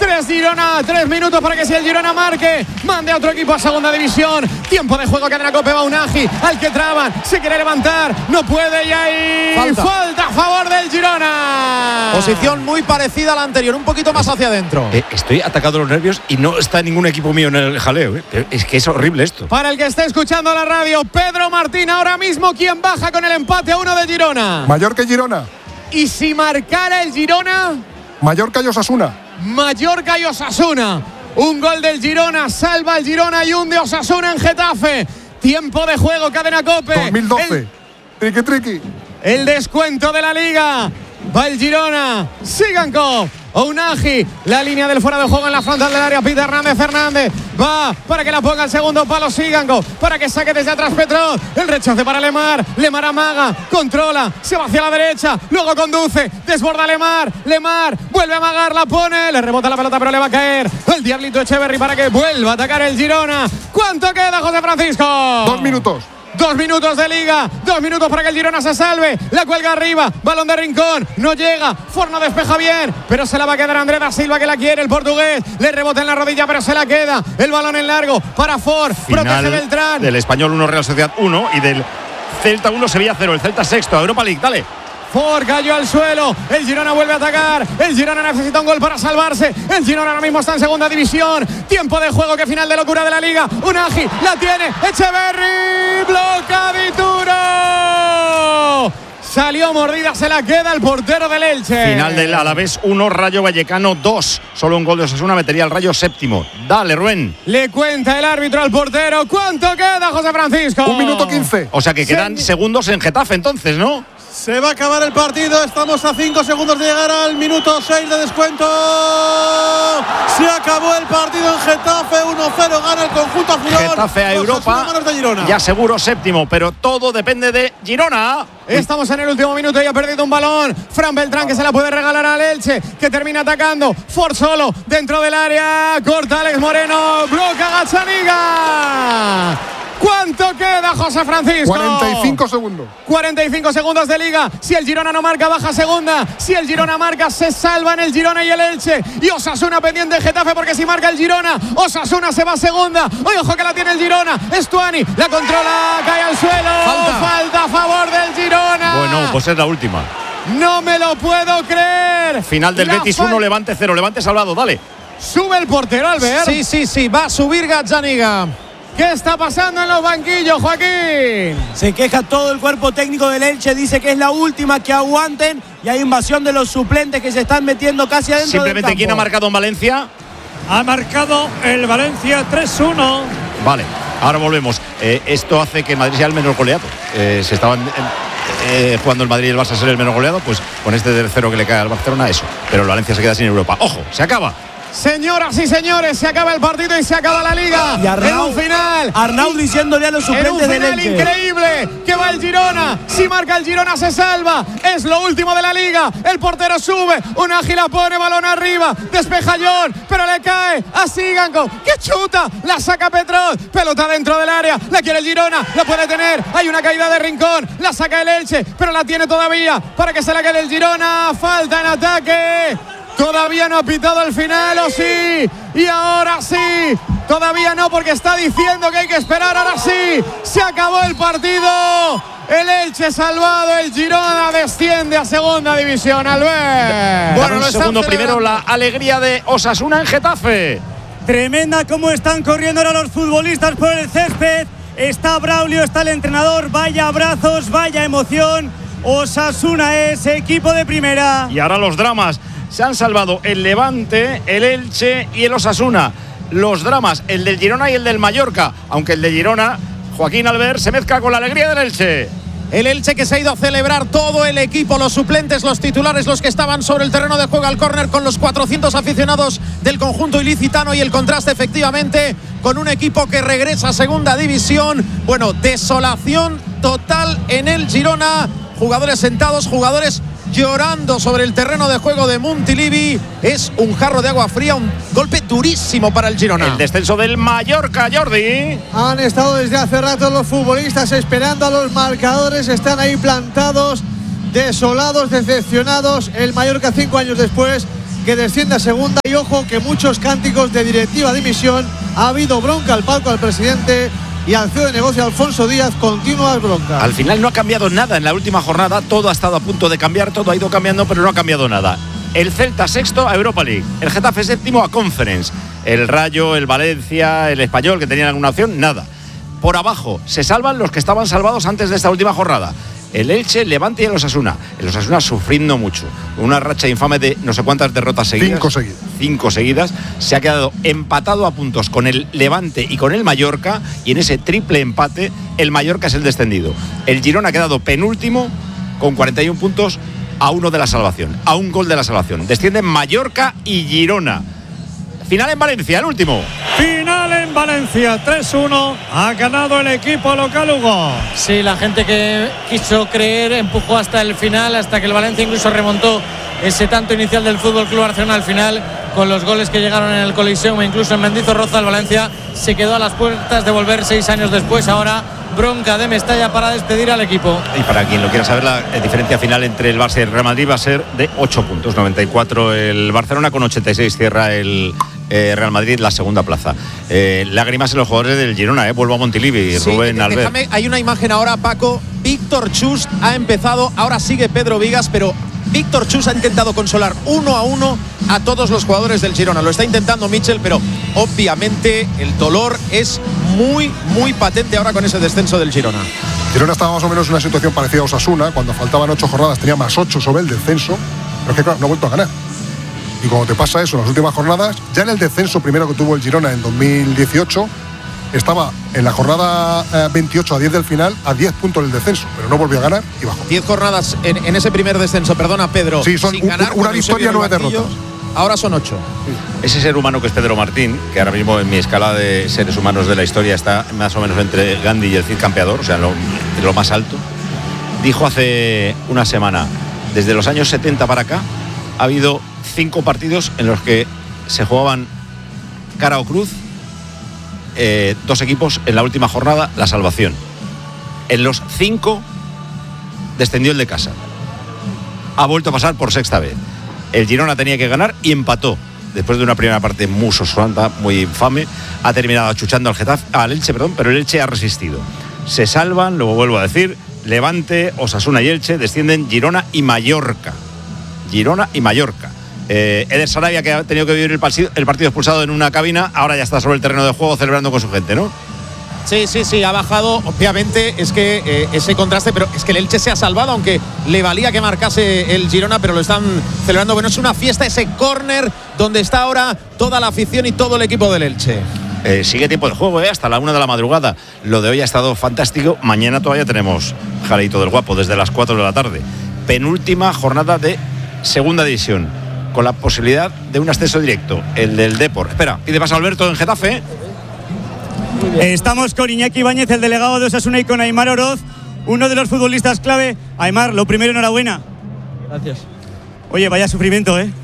3 Girona, 3 minutos para que si el Girona marque, mande a otro equipo a segunda división. Tiempo de juego, cadena COPE, va Unagi, al que traban, se quiere levantar, no puede y hay falta a favor del Girona. Posición muy parecida a la anterior, un poquito más hacia adentro. Estoy atacado los nervios y no está ningún equipo mío en el jaleo. Es que es horrible esto. Para el que esté escuchando la radio, Pedro Martín, ahora mismo, ¿quién baja con el empate a 1 de Girona? Mallorca y Girona. Y si marcara el Girona, Mallorca y Osasuna. Mallorca y Osasuna. Un gol del Girona salva al Girona y un de Osasuna en Getafe. Tiempo de juego, cadena COPE. 2012. Triqui. El descuento de la Liga. Va el Girona. Sigankov. Unagi, la línea del fuera de juego en la frontal del área. Pide Fernández. Va para que la ponga el segundo palo Sigankov. Para que saque desde atrás Petrov. El rechace para Lemar. Lemar amaga. Controla. Se va hacia la derecha. Luego conduce. Desborda Lemar. Lemar vuelve a amagar. La pone. Le rebota la pelota pero le va a caer el Diablito Echeverri para que vuelva a atacar el Girona. ¿Cuánto queda, José Francisco? 2 minutos. 2 minutos de Liga, 2 minutos para que el Girona se salve. La cuelga arriba, balón de Rincón, no llega, Forno despeja bien, pero se la va a quedar André da Silva, que la quiere, el portugués, le rebota en la rodilla pero se la queda. El balón en largo para Ford, protege Beltrán. Del Español 1, Real Sociedad 1 y del Celta 1, Sevilla 0. El Celta sexto, Europa League, dale. Ford cayó al suelo, el Girona vuelve a atacar, el Girona necesita un gol para salvarse, el Girona ahora mismo está en segunda división. Tiempo de juego, que final de locura de la Liga. Unagi, la tiene, Echeverri, blocadituro. Salió mordida, se la queda el portero del Elche. Final del Alavés 1, Rayo Vallecano 2. Solo un gol de Osasuna metería al Rayo séptimo. Dale, Rubén. Le cuenta el árbitro al portero. ¿Cuánto queda, José Francisco? 1 minuto 15. O sea que quedan segundos en Getafe entonces, ¿no? Se va a acabar el partido, estamos a 5 segundos de llegar al minuto 6 de descuento. Se acabó el partido en Getafe, 1-0, gana el conjunto azulón. Getafe a Europa, ya seguro séptimo, pero todo depende de Girona. Estamos en el último minuto y ha perdido un balón. Fran Beltrán, que se la puede regalar al Elche, que termina atacando. Ford solo dentro del área, corta Alex Moreno, bloca Gazzaniga. ¿Cuánto queda, José Francisco? 45 segundos. 45 segundos de Liga. Si el Girona no marca, baja segunda. Si el Girona marca, se salvan el Girona y el Elche. Y Osasuna pendiente de Getafe, porque si marca el Girona, Osasuna se va a segunda. ¡Oye, ojo que la tiene el Girona! Estuani, la controla, cae al suelo. Falta a favor del Girona. Bueno, pues es la última. No me lo puedo creer. Final del Betis 1, Levante 0. Levante salvado, dale. Sube el portero, Albert. Sí, va a subir Gazzaniga. ¿Qué está pasando en los banquillos, Joaquín? Se queja todo el cuerpo técnico del Elche, dice que es la última, que aguanten, y hay invasión de los suplentes que se están metiendo casi adentro Simplemente, del campo. ¿quién ha marcado en Valencia? Ha marcado el Valencia 3-1. Vale, ahora volvemos. Esto hace que Madrid sea el menos goleado. Se estaban jugando el Madrid y el Barça ser el menos goleado, pues con este del 0 que le cae al Barcelona, eso. Pero el Valencia se queda sin Europa. ¡Ojo! ¡Se acaba! Señoras y señores, se acaba el partido y se acaba la Liga. Y Arnau, en un final. Arnau diciéndole a los suplentes del Elche. En un final increíble, que va el Girona. Si marca el Girona se salva. Es lo último de la Liga. El portero sube. Unagi la pone, balón arriba. Despeja John, pero le cae a Sigankov. ¡Qué chuta! La saca Petrov. Pelota dentro del área. La quiere el Girona. La puede tener. Hay una caída de Rincón. La saca el Elche, pero la tiene todavía para que se la quede el Girona. Falta en ataque. Todavía no ha pitado el final, ¿o sí? Y ahora sí. Todavía no, porque está diciendo que hay que esperar. Ahora sí. Se acabó el partido. El Elche salvado. El Girona desciende a segunda división, Albert. Bueno, un segundo primero, la alegría de Osasuna en Getafe. Tremenda cómo están corriendo ahora los futbolistas por el césped. Está Braulio, está el entrenador. Vaya abrazos, vaya emoción. Osasuna es equipo de primera. Y ahora los dramas. Se han salvado el Levante, el Elche y el Osasuna. Los dramas, el del Girona y el del Mallorca. Aunque el de Girona, Joaquín Albert, se mezcla con la alegría del Elche. El Elche, que se ha ido a celebrar, todo el equipo, los suplentes, los titulares, los que estaban sobre el terreno de juego al córner, con los 400 aficionados del conjunto ilicitano, y el contraste efectivamente con un equipo que regresa a segunda división. Bueno, desolación total en el Girona. Jugadores sentados, jugadores llorando sobre el terreno de juego de Montilivi. Es un jarro de agua fría, un golpe durísimo para el Girona. El descenso del Mallorca, Jordi. Han estado desde hace rato los futbolistas esperando a los marcadores, están ahí plantados, desolados, decepcionados. El Mallorca 5 años después que desciende a segunda. Y ojo que muchos cánticos de directiva dimisión. Ha habido bronca al palco al presidente y al CEO de negocio Alfonso Díaz, continuas broncas. Al final no ha cambiado nada en la última jornada, todo ha estado a punto de cambiar, todo ha ido cambiando, pero no ha cambiado nada. El Celta sexto a Europa League, el Getafe séptimo a Conference, el Rayo, el Valencia, el Español, que tenían alguna opción, nada. Por abajo se salvan los que estaban salvados antes de esta última jornada. El Elche, el Levante y el Osasuna. El Osasuna sufriendo mucho. Una racha infame de no sé cuántas derrotas seguidas. 5 seguidas. 5 seguidas. Se ha quedado empatado a puntos con el Levante y con el Mallorca. Y en ese triple empate, el Mallorca es el descendido. El Girona ha quedado penúltimo con 41 puntos a 1 de la salvación. A 1 gol de la salvación. Descienden Mallorca y Girona. Final en Valencia, el último. Final en Valencia, 3-1. Ha ganado el equipo local, Hugo. Sí, la gente que quiso creer empujó hasta el final, hasta que el Valencia incluso remontó ese tanto inicial del Fútbol Club Barcelona. Al final, con los goles que llegaron en el Coliseum e incluso en Mendizorroza, el Valencia se quedó a las puertas de volver 6 años después. Ahora bronca de Mestalla para despedir al equipo. Y para quien lo quiera saber, la diferencia final entre el Barça y el Real Madrid va a ser de 8 puntos. 94 el Barcelona, con 86 cierra el Real Madrid la segunda plaza. Lágrimas en los jugadores del Girona, vuelvo a Montilivi, sí, Rubén Albert. Déjame, hay una imagen ahora, Paco. Víctor Chus ha empezado, ahora sigue Pedro Vigas, pero Víctor Chus ha intentado consolar 1-1 a todos los jugadores del Girona. Lo está intentando Michel, pero obviamente el dolor es muy, muy patente ahora con ese descenso del Girona. Girona estaba más o menos en una situación parecida a Osasuna. Cuando faltaban 8 jornadas tenía más 8 sobre el descenso, pero es que claro, no ha vuelto a ganar. Y cuando te pasa eso en las últimas jornadas, ya en el descenso primero que tuvo el Girona en 2018, estaba en la jornada 28 a 10 del final, a 10 puntos del descenso, pero no volvió a ganar y bajó. 10 jornadas en ese primer descenso, perdona Pedro. Sí, son sin ganar, una victoria, 9 derrotas. Ahora son 8. Ese ser humano que es Pedro Martín, que ahora mismo en mi escala de seres humanos de la historia está más o menos entre Gandhi y el Cid Campeador, o sea, lo más alto, dijo hace una semana, desde los años 70 para acá, ha habido 5 partidos en los que se jugaban cara o cruz, 2 equipos en la última jornada, la salvación. En los 5 descendió el de casa. Ha vuelto a pasar por sexta vez. El Girona tenía que ganar y empató. Después de una primera parte muy sosonanta, muy infame, ha terminado achuchando al Elche, pero el Elche ha resistido. Se salvan, luego vuelvo a decir, Levante, Osasuna y Elche, descienden Girona y Mallorca. Girona y Mallorca. Eder Sarabia, que ha tenido que vivir el partido expulsado en una cabina, ahora ya está sobre el terreno de juego celebrando con su gente, ¿no? Sí, ha bajado. Obviamente es que ese contraste, pero es que el Elche se ha salvado, aunque le valía que marcase el Girona, pero lo están celebrando. Bueno, es una fiesta ese córner donde está ahora toda la afición y todo el equipo del Elche. Sigue tiempo de juego, hasta la 1 de la madrugada. Lo de hoy ha estado fantástico. Mañana todavía tenemos Jaleito del Guapo desde las 4 de la tarde. Penúltima jornada de segunda división, con la posibilidad de un ascenso directo, el del Depor. Espera, pide paso a Alberto en Getafe. Estamos con Iñaki Ibáñez, el delegado de Osasuna, y con Aimar Oroz, uno de los futbolistas clave. Aimar, lo primero, enhorabuena. Gracias. Oye, vaya sufrimiento, ¿eh?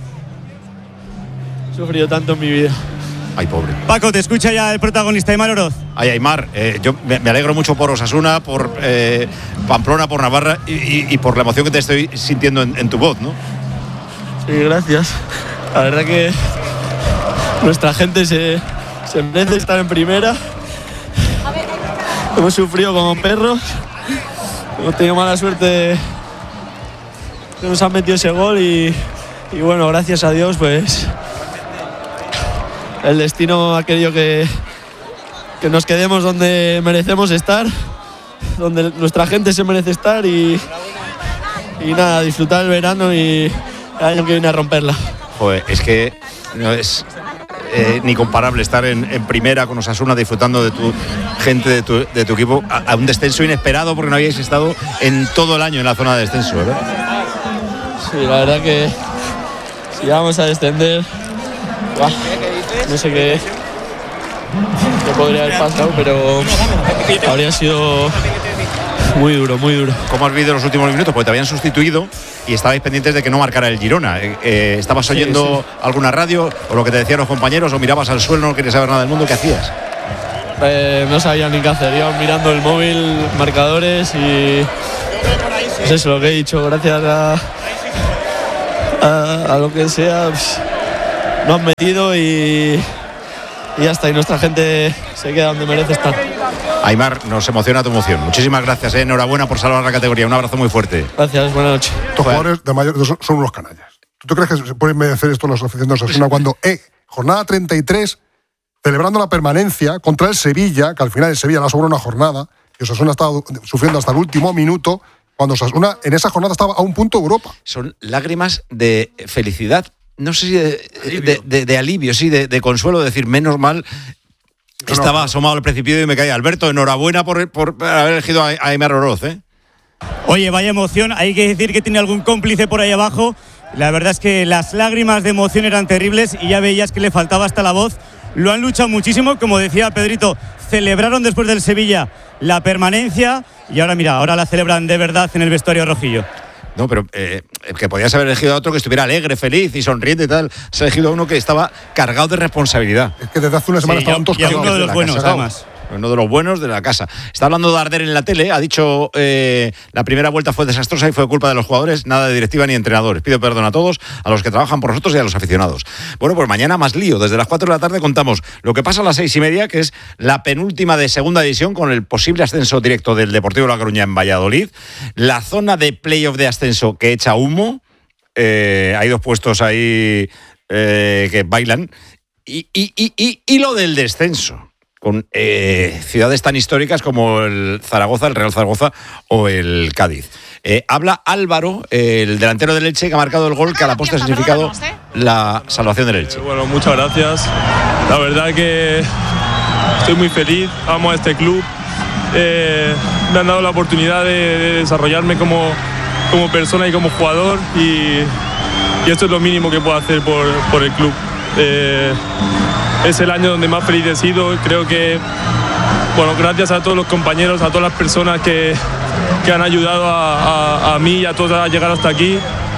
He sufrido tanto en mi vida. Ay, pobre. Paco, te escucha ya el protagonista, Aimar Oroz. Ay, Aimar, yo me alegro mucho por Osasuna, por Pamplona, por Navarra y por la emoción que te estoy sintiendo en tu voz, ¿no? Sí, gracias. La verdad que nuestra gente se merece estar en primera. Hemos sufrido como perros. Hemos tenido mala suerte que nos han metido ese gol y bueno, gracias a Dios, pues el destino ha querido que nos quedemos donde merecemos estar, donde nuestra gente se merece estar y nada, disfrutar el verano y el año que viene a romperla. Joder, es que no es ni comparable estar en primera con Osasuna, disfrutando de tu gente, de tu equipo, a un descenso inesperado, porque no habíais estado en todo el año en la zona de descenso, ¿verdad? Sí, la verdad que si vamos a descender, no sé qué podría haber pasado, pero habría sido muy duro, muy duro. ¿Cómo has vivido los últimos minutos? Porque te habían sustituido y estabais pendientes de que no marcara el Girona. ¿Estabas oyendo alguna radio o lo que te decían los compañeros, o mirabas al suelo, no querías saber nada del mundo? ¿Qué hacías? No sabía ni qué hacer. Iba mirando el móvil, marcadores y pues eso, lo que he dicho. Gracias a lo que sea, pues, no han metido y ya está, y nuestra gente se queda donde merece estar. Aimar, nos emociona tu emoción. Muchísimas gracias, enhorabuena por salvar la categoría. Un abrazo muy fuerte. Gracias, buenas noches. Estos jugadores de mayor son unos canallas. ¿Tú crees que se pueden merecer esto los aficionados de Osasuna cuando jornada 33, celebrando la permanencia contra el Sevilla, que al final el Sevilla le ha sobrado una jornada, y Osasuna ha estado sufriendo hasta el último minuto, cuando Osasuna en esa jornada estaba a un punto de Europa? Son lágrimas de felicidad, no sé si de alivio, sí, de consuelo, de decir, menos mal. Estaba asomado al precipicio y me caía. Alberto, enhorabuena por haber elegido a Aimar Oroz, ¿eh? Oye, vaya emoción. Hay que decir que tiene algún cómplice por ahí abajo. La verdad es que las lágrimas de emoción eran terribles y ya veías que le faltaba hasta la voz. Lo han luchado muchísimo, como decía Pedrito, celebraron después del Sevilla la permanencia y ahora mira, ahora la celebran de verdad en el vestuario rojillo. No, pero que podías haber elegido a otro que estuviera alegre, feliz y sonriente y tal. Se ha elegido a uno que estaba cargado de responsabilidad. Es que desde hace una semana estaban todos cargados. Uno de los buenos, además. Uno de los buenos de la casa. Está hablando de arder en la tele. Ha dicho la primera vuelta fue desastrosa y fue culpa de los jugadores, nada de directiva ni entrenadores. Pido perdón a todos, a los que trabajan por nosotros y a los aficionados. Bueno, pues mañana más lío. Desde las 4 de la tarde contamos lo que pasa a las 6:30, que es la penúltima de segunda división con el posible ascenso directo del Deportivo La Coruña en Valladolid. La zona de playoff de ascenso que echa humo. Hay 2 puestos ahí que bailan. Y lo del descenso. Con ciudades tan históricas como el Zaragoza, el Real Zaragoza o el Cádiz. Habla Álvaro, el delantero del Elche, que ha marcado el gol que a la postre ha significado la salvación del Elche. Bueno, muchas gracias. La verdad que estoy muy feliz, amo a este club. Me han dado la oportunidad de desarrollarme como persona y como jugador y esto es lo mínimo que puedo hacer por el club. Es el año donde más feliz he sido. Creo que, bueno, gracias a todos los compañeros, a todas las personas que han ayudado a mí y a todos a llegar hasta aquí.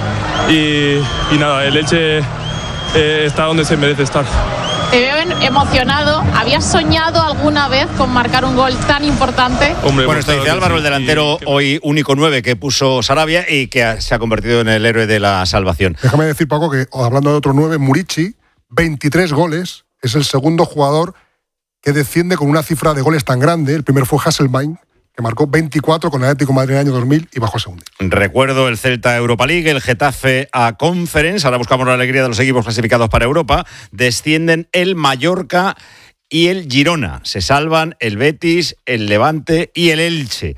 Y nada, el Elche está donde se merece estar. Te veo emocionado. ¿Habías soñado alguna vez con marcar un gol tan importante? Hombre, bueno, esto dice Álvaro, el delantero hoy único 9 que puso Sarabia y que se ha convertido en el héroe de la salvación. Déjame decir, Paco, que hablando de otro 9, Murici, 23 goles. Es el segundo jugador que desciende con una cifra de goles tan grande. El primero fue Hasselbaink, que marcó 24 con el Atlético de Madrid en el año 2000 y bajó a segunda. Recuerdo el Celta Europa League, el Getafe a Conference. Ahora buscamos la alegría de los equipos clasificados para Europa. Descienden el Mallorca y el Girona. Se salvan el Betis, el Levante y el Elche.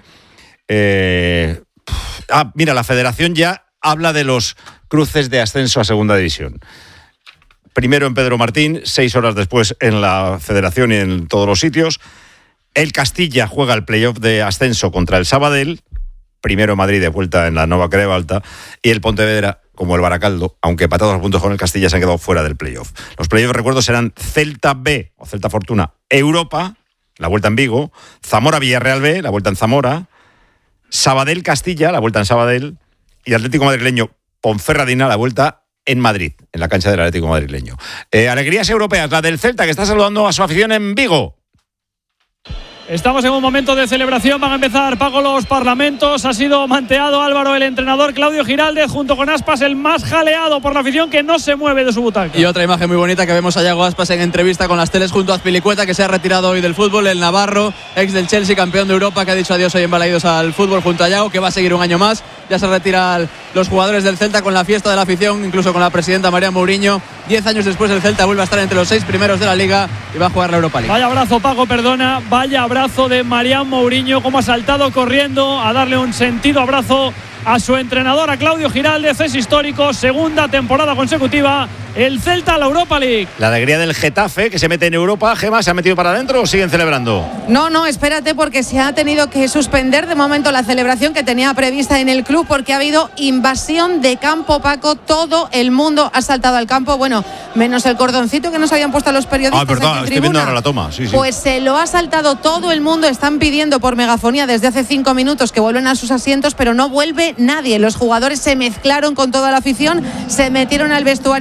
Mira, la Federación ya habla de los cruces de ascenso a segunda división. Primero en Pedro Martín, 6 horas después en la Federación y en todos los sitios. El Castilla juega el playoff de ascenso contra el Sabadell. Primero en Madrid, de vuelta en la Nova Creu Alta. Y el Pontevedra, como el Baracaldo, aunque empatados a puntos con el Castilla, se han quedado fuera del playoff. Los playoffs, recuerdo, serán Celta B o Celta Fortuna Europa, la vuelta en Vigo. Zamora Villarreal B, la vuelta en Zamora. Sabadell Castilla, la vuelta en Sabadell. Y Atlético Madrileño Ponferradina, la vuelta en Madrid, en la cancha del Atlético madrileño. Alegrías europeas, la del Celta, que está saludando a su afición en Vigo. Estamos en un momento de celebración, van a empezar, Paco, los parlamentos. Ha sido manteado Álvaro, el entrenador. Claudio Giraldez, junto con Aspas, el más jaleado por la afición, que no se mueve de su butaca. Y otra imagen muy bonita que vemos a Yago Aspas en entrevista con las teles junto a Azpilicueta, que se ha retirado hoy del fútbol. El navarro, ex del Chelsea, campeón de Europa, que ha dicho adiós hoy en Balaídos al fútbol junto a Yago, que va a seguir un año más. Ya se retiran los jugadores del Celta con la fiesta de la afición, incluso con la presidenta María Mourinho. 10 años después el Celta vuelve a estar entre los 6 primeros de la Liga y va a jugar la Europa League. Vaya abrazo, Paco, perdona, vaya abrazo de Marián Mourinho, como ha saltado corriendo a darle un sentido abrazo a su entrenador, a Claudio Giraldez. Es histórico, segunda temporada consecutiva, el Celta a la Europa League. La alegría del Getafe, que se mete en Europa. Gemma, ¿se ha metido para adentro o siguen celebrando? No, espérate, porque se ha tenido que suspender de momento la celebración que tenía prevista en el club, porque ha habido invasión de campo, Paco. Todo el mundo ha saltado al campo, bueno, menos el cordoncito que nos habían puesto los periodistas. Perdón, estoy viendo ahora la toma. Sí. Pues se lo ha saltado todo el mundo. Están pidiendo por megafonía desde hace 5 minutos que vuelven a sus asientos, pero no vuelve nadie. Los jugadores se mezclaron con toda la afición, se metieron al vestuario como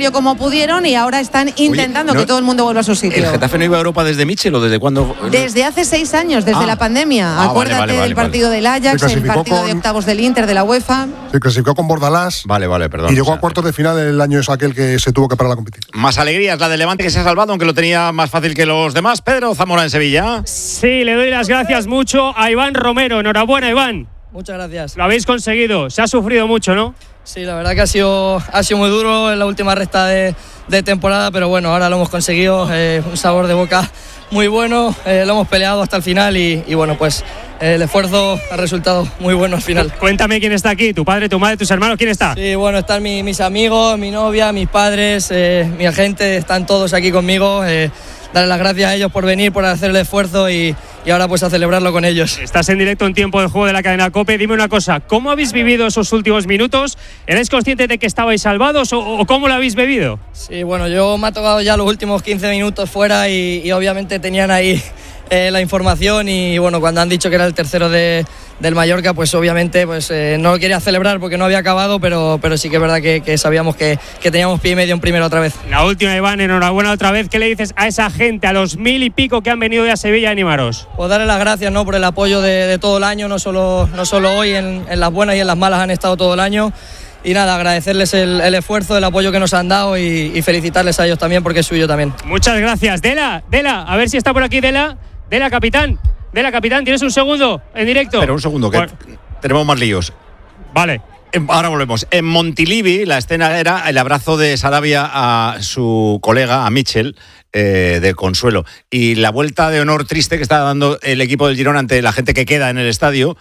pudieron y ahora están intentando que todo el mundo vuelva a su sitio. ¿El Getafe no iba a Europa desde Michel o desde cuándo? Desde hace 6 años, desde la pandemia. Acuérdate del partido del Ajax, el partido de octavos del Inter, de la UEFA. Se clasificó con Bordalás. Vale, perdón. Y llegó a cuartos de final el año es aquel que se tuvo que parar la competición. Más alegrías, la del Levante que se ha salvado, aunque lo tenía más fácil que los demás. Pedro Zamora en Sevilla. Sí, le doy las gracias mucho a Iván Romero. Enhorabuena, Iván. Muchas gracias. Lo habéis conseguido. Se ha sufrido mucho, ¿no? Sí, la verdad que ha sido muy duro en la última recta de temporada, pero bueno, ahora lo hemos conseguido, un sabor de boca muy bueno, lo hemos peleado hasta el final y bueno, pues el esfuerzo ha resultado muy bueno al final. Cuéntame quién está aquí, tu padre, tu madre, tus hermanos, ¿quién está? Sí, bueno, están mis amigos, mi novia, mis padres, mi agente, están todos aquí conmigo. Darle las gracias a ellos por venir, por hacer el esfuerzo y ahora pues a celebrarlo con ellos. Estás en directo en Tiempo de Juego de la cadena COPE. Dime una cosa, ¿cómo habéis vivido esos últimos minutos? ¿Erais conscientes de que estabais salvados o cómo lo habéis bebido? Sí, bueno, yo me ha tocado ya los últimos 15 minutos fuera y obviamente tenían ahí la información y bueno, cuando han dicho que era el tercero del Mallorca, pues obviamente pues, no lo quería celebrar porque no había acabado, pero sí que es verdad que sabíamos que teníamos pie y medio en primera otra vez. La última, Iván, enhorabuena otra vez. ¿Qué le dices a esa gente, a los 1000 y pico que han venido de a Sevilla a animaros? Pues darle las gracias, ¿no?, por el apoyo de todo el año, no solo hoy, en las buenas y en las malas han estado todo el año. Y nada, agradecerles el esfuerzo, el apoyo que nos han dado y felicitarles a ellos también porque es suyo también. Muchas gracias. Dela, a ver si está por aquí Dela, capitán, ¿tienes un segundo en directo? Pero un segundo, que tenemos más líos. Vale. Ahora volvemos. En Montilivi la escena era el abrazo de Sarabia a su colega, a Michel, de consuelo. Y la vuelta de honor triste que está dando el equipo del Girona ante la gente que queda en el estadio.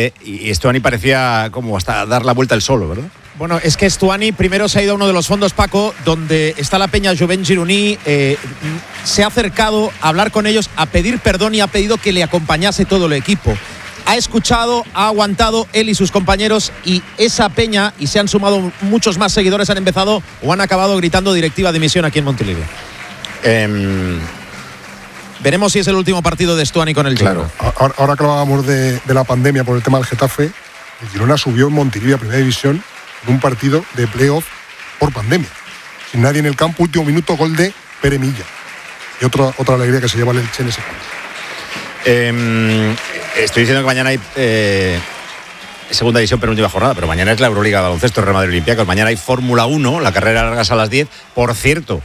Y Estuani parecía como hasta dar la vuelta él solo, ¿verdad? Bueno, es que Estuani primero se ha ido a uno de los fondos, Paco, donde está la peña Jovent Gironí, se ha acercado a hablar con ellos, a pedir perdón y ha pedido que le acompañase todo el equipo. Ha escuchado, ha aguantado él y sus compañeros y esa peña, y se han sumado muchos más seguidores, han empezado o han acabado gritando directiva dimisión aquí en Montilivi. Veremos si es el último partido de Estuani con el Girona. Claro. Ahora que hablábamos de la pandemia por el tema del Getafe, el Girona subió en Montilivi a primera división en un partido de playoff por pandemia. Sin nadie en el campo, último minuto, gol de Pere Milla. Y otra alegría que se lleva el Elche en ese campo. Estoy diciendo que mañana hay segunda división, penúltima jornada, pero mañana es la Euroliga de baloncesto, Real Madrid Olympiacos. Mañana hay Fórmula 1, la carrera larga es a las 10. Por cierto,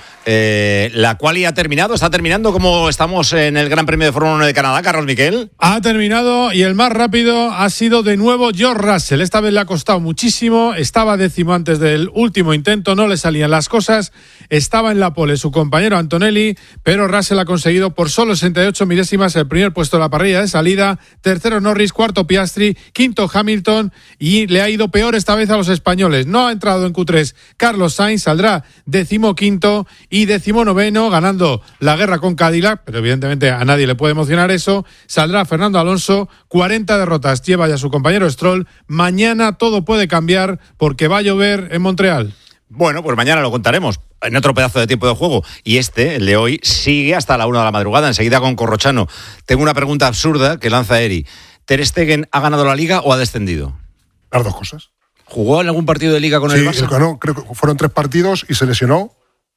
la quali ha terminado, está terminando, como estamos en el Gran Premio de Fórmula 1 de Canadá, Carlos Miquel. Ha terminado y el más rápido ha sido de nuevo George Russell. Esta vez le ha costado muchísimo, estaba décimo antes del último intento, no le salían las cosas, estaba en la pole su compañero Antonelli, pero Russell ha conseguido por solo 68 milésimas el primer puesto de la parrilla de salida, tercero Norris, cuarto Piastri, quinto Hamilton, y le ha ido peor esta vez a los españoles. No ha entrado en Q3 Carlos Sainz, saldrá 15º y 19º, ganando la guerra con Cadillac, pero evidentemente a nadie le puede emocionar eso. Saldrá Fernando Alonso, 40 derrotas lleva ya su compañero Stroll. Mañana todo puede cambiar porque va a llover en Montreal. Bueno, pues mañana lo contaremos en otro pedazo de tiempo de juego. Y el de hoy, sigue hasta la 1 de la madrugada, enseguida con Corrochano. Tengo una pregunta absurda que lanza Eri. ¿Ter Stegen ha ganado la Liga o ha descendido? Las dos cosas. ¿Jugó en algún partido de Liga con el Barça? Sí, ganó, creo que fueron 3 partidos y se lesionó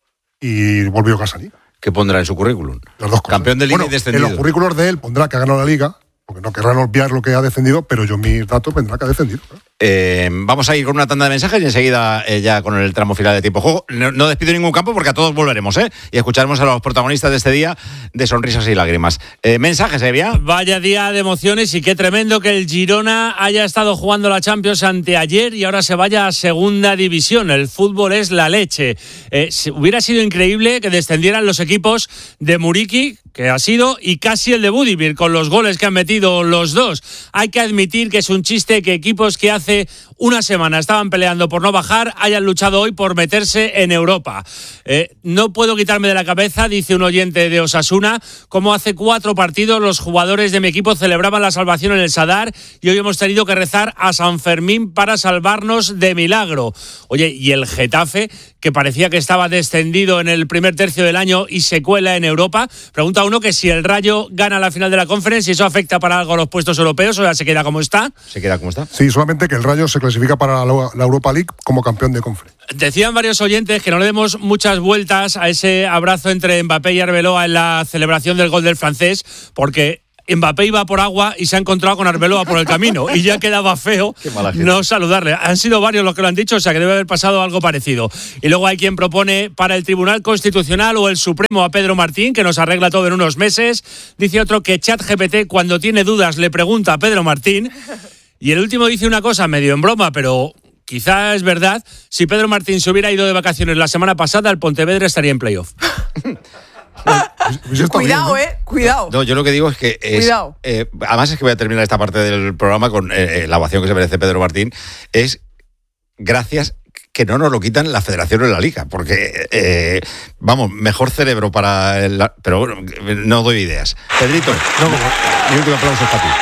y volvió a casa Liga. ¿Qué pondrá en su currículum? Las dos cosas. Campeón de Liga y descendido. En los currículos de él pondrá que ha ganado la Liga, porque no querrán obviar lo que ha defendido, pero yo mis datos vendrá que ha defendido. Vamos a ir con una tanda de mensajes y enseguida ya con el tramo final de tiempo de juego. No despido ningún campo porque a todos volveremos, y escucharemos a los protagonistas de este día de sonrisas y lágrimas. Mensajes, Evia. Vaya día de emociones y qué tremendo que el Girona haya estado jugando la Champions anteayer y ahora se vaya a segunda división. El fútbol es la leche. Hubiera sido increíble que descendieran los equipos de Muriqui, que ha sido, y casi el de Budimir, con los goles que han metido los dos. Hay que admitir que es un chiste que equipos que hace una semana estaban peleando por no bajar hayan luchado hoy por meterse en Europa. No puedo quitarme de la cabeza, dice un oyente de Osasuna, cómo hace 4 partidos los jugadores de mi equipo celebraban la salvación en el Sadar y hoy hemos tenido que rezar a San Fermín para salvarnos de milagro. Oye, y el Getafe, que parecía que estaba descendido en el primer tercio del año y se cuela en Europa. Pregunta uno que si el Rayo gana la final de la Conference, ¿y eso afecta para algo a los puestos europeos o ya se queda como está? ¿Se queda como está? Sí, solamente que el Rayo se clasifica para la Europa League como campeón de Conference. Decían varios oyentes que no le demos muchas vueltas a ese abrazo entre Mbappé y Arbeloa en la celebración del gol del francés, porque Mbappé iba por agua y se ha encontrado con Arbeloa por el camino y ya quedaba feo no saludarle. Han sido varios los que lo han dicho, o sea que debe haber pasado algo parecido. Y luego hay quien propone para el Tribunal Constitucional o el Supremo a Pedro Martín, que nos arregla todo en unos meses. Dice otro que ChatGPT, cuando tiene dudas, le pregunta a Pedro Martín. Y el último dice una cosa medio en broma, pero quizá es verdad. Si Pedro Martín se hubiera ido de vacaciones la semana pasada, el Pontevedra estaría en playoff. Cuidado, cuidado. No, yo lo que digo es que además es que voy a terminar esta parte del programa con la ovación que se merece Pedro Martín. Es gracias que no nos lo quitan la Federación o la Liga, porque vamos, mejor cerebro para pero bueno, no doy ideas. Pedrito, mi último aplauso es para ti.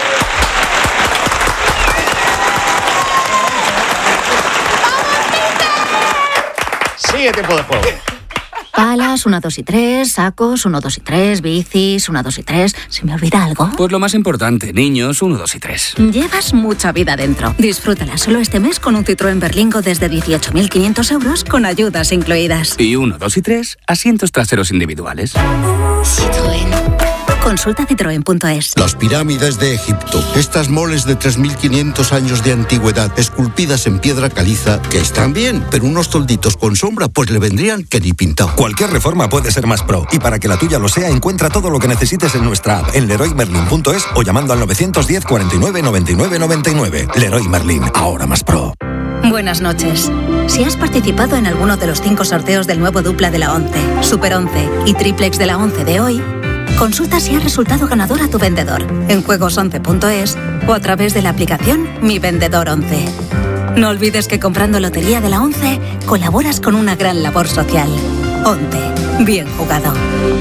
Sigue tiempo de juego. Palas, 1, 2 y 3, sacos, 1, 2 y 3, bicis, 1, 2 y 3. ¿Se me olvida algo? Pues lo más importante, niños, 1, 2 y 3. Llevas mucha vida dentro. Disfrútala solo este mes con un Citroën Berlingo desde 18.500 euros con ayudas incluidas. Y 1, 2 y 3, asientos traseros individuales. Citroën. Consulta citroen.es. Las pirámides de Egipto. Estas moles de 3.500 años de antigüedad, esculpidas en piedra caliza, que están bien, pero unos tolditos con sombra, pues le vendrían que ni pintado. Cualquier reforma puede ser más pro. Y para que la tuya lo sea, encuentra todo lo que necesites en nuestra app, en leroymerlin.es o llamando al 910 49 99 99. Leroy Merlin, ahora más pro. Buenas noches. Si has participado en alguno de los 5 sorteos del nuevo dupla de la 11, Super 11 y Triplex de la 11 de hoy, consulta si has resultado ganador a tu vendedor en juegos11.es o a través de la aplicación Mi Vendedor 11. No olvides que comprando Lotería de la 11 colaboras con una gran labor social. 11. Bien jugado.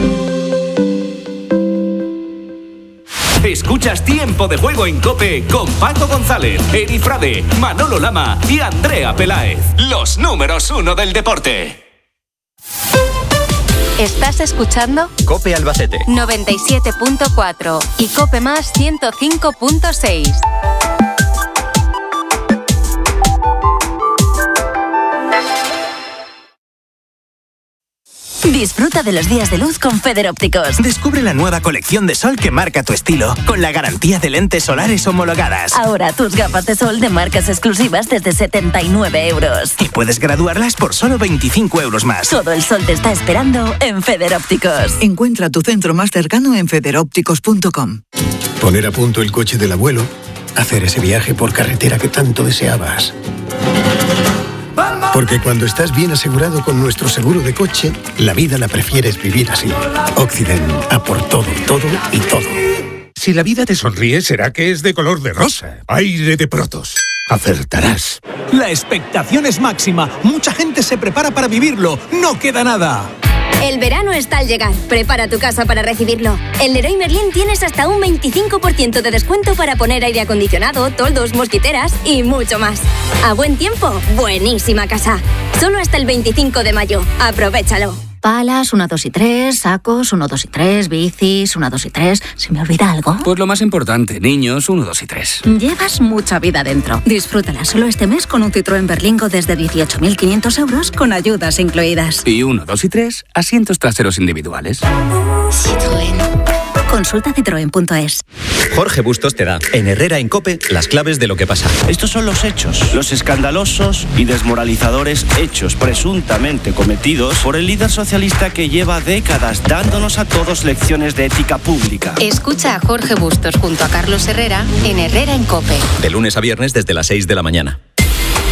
Escuchas Tiempo de Juego en COPE con Paco González, Eri Frade, Manolo Lama y Andrea Peláez. Los números 1 del deporte. ¿Estás escuchando? COPE Albacete 97.4 y COPE Más 105.6. Disfruta de los días de luz con Federópticos. Descubre la nueva colección de sol que marca tu estilo, con la garantía de lentes solares homologadas. Ahora tus gafas de sol de marcas exclusivas desde 79 euros. Y puedes graduarlas por solo 25 euros más. Todo el sol te está esperando en Federópticos. Encuentra tu centro más cercano en federópticos.com. Poner a punto el coche del abuelo, hacer ese viaje por carretera que tanto deseabas. Porque cuando estás bien asegurado con nuestro seguro de coche, la vida la prefieres vivir así. Occident, a por todo, todo y todo. Si la vida te sonríe, será que es de color de rosa. Aire de Protos. Acertarás. La expectación es máxima. Mucha gente se prepara para vivirlo. No queda nada. El verano está al llegar. Prepara tu casa para recibirlo. En Leroy Merlin tienes hasta un 25% de descuento para poner aire acondicionado, toldos, mosquiteras y mucho más. A buen tiempo, buenísima casa. Solo hasta el 25 de mayo. Aprovéchalo. Palas, 1, 2 y 3, sacos, 1, 2 y 3, bicis, 1, 2 y 3. ¿Se me olvida algo? Pues lo más importante, niños, 1, 2 y 3. Llevas mucha vida dentro. Disfrútala solo este mes con un Citroën Berlingo desde 18.500 euros con ayudas incluidas. Y 1, 2 y 3, asientos traseros individuales. Citroën. Consulta citroen.es. Jorge Bustos te da, en Herrera en COPE, las claves de lo que pasa. Estos son los hechos, los escandalosos y desmoralizadores hechos presuntamente cometidos por el líder socialista que lleva décadas dándonos a todos lecciones de ética pública. Escucha a Jorge Bustos junto a Carlos Herrera en Herrera en COPE. De lunes a viernes desde las 6 de la mañana.